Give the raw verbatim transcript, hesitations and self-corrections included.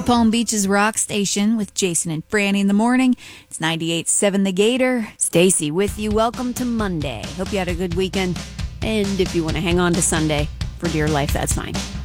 Palm Beach's Rock Station with Jason and Franny in the morning. It's ninety-eight point seven The Gator. Stacy with you. Welcome to Monday. Hope you had a good weekend. And if you want to hang on to Sunday for dear life, that's fine.